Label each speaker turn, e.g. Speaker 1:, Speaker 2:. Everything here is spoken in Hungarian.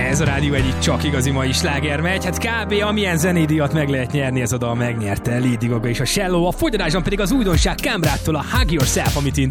Speaker 1: Ez a rádió egyik csak igazi mai sláger megy. Hát kb. Amilyen zenédíjat meg lehet nyerni, ez a dal megnyerte Lady Gaga és a Shallow, a fogyarásban pedig az újdonság Cambrától a Hug Yourself, amit indít.